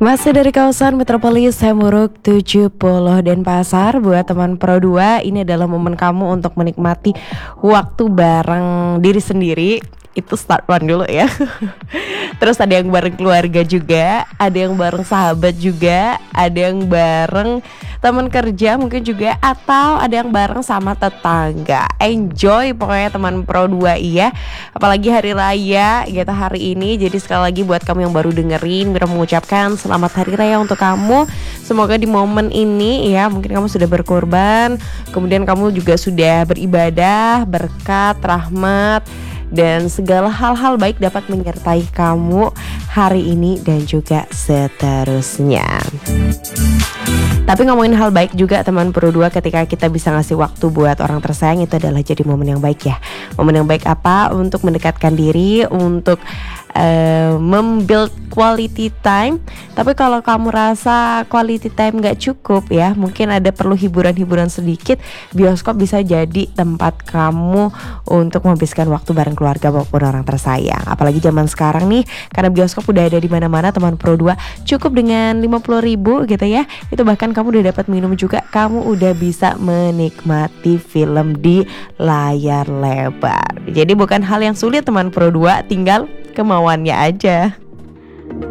Masih dari kawasan Metropolis Hemuruk 70 Denpasar. Buat teman Pro 2, ini adalah momen kamu untuk menikmati waktu bareng diri sendiri. Itu start one dulu ya. Terus ada yang bareng keluarga juga, ada yang bareng sahabat juga, ada yang bareng teman kerja mungkin juga, atau ada yang bareng sama tetangga. Enjoy pokoknya teman Pro 2 iya. Apalagi hari raya gitu hari ini. Jadi sekali lagi buat kamu yang baru dengerin, Mira mengucapkan selamat hari raya untuk kamu. Semoga di momen ini ya, mungkin kamu sudah berkorban, kemudian kamu juga sudah beribadah, berkat, rahmat, dan segala hal-hal baik dapat menyertai kamu hari ini dan juga seterusnya. Tapi ngomongin hal baik juga teman Pro 2, ketika kita bisa ngasih waktu buat orang tersayang, itu adalah jadi momen yang baik ya. Momen yang baik apa? Untuk mendekatkan diri, untuk membuild quality time. Tapi kalau kamu rasa quality time gak cukup ya, mungkin ada perlu hiburan-hiburan sedikit, bioskop bisa jadi tempat kamu untuk menghabiskan waktu bareng keluarga maupun orang tersayang. Apalagi zaman sekarang nih, karena bioskop udah ada di mana-mana teman Pro 2, cukup dengan 50.000 gitu ya. Itu bahkan kamu udah dapat minum juga, kamu udah bisa menikmati film di layar lebar. Jadi bukan hal yang sulit teman Pro 2, tinggal kemauannya aja.